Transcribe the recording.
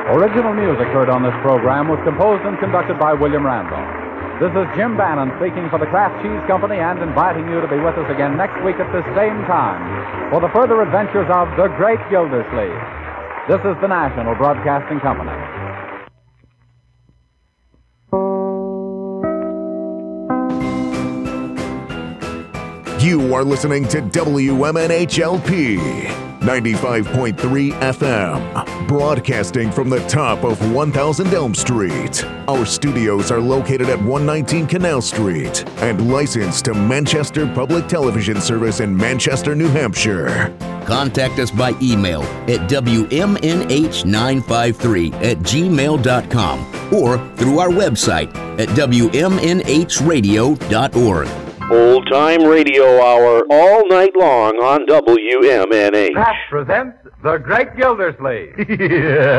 Original music heard on this program was composed and conducted by William Randolph. This is Jim Bannon speaking for the Kraft Cheese Company and inviting you to be with us again next week at this same time for the further adventures of the Great Gildersleeve. This is the National Broadcasting Company. You are listening to WMNHLP 95.3 FM, broadcasting from the top of 1000 Elm Street. Our studios are located at 119 Canal Street and licensed to Manchester Public Television Service in Manchester, New Hampshire. Contact us by email at WMNH953@gmail.com or through our website at WMNHradio.org. Old-time radio hour all night long on WMNH. Kraft presents The Great Gildersleeve. Yeah.